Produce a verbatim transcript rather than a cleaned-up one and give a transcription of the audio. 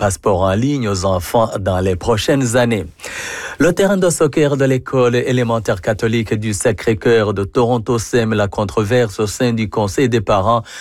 passeport en ligne aux enfants dans les prochaines années. Le terrain de soccer de l'école élémentaire catholique du Sacré-Cœur de Toronto sème la controverse au sein du conseil des parents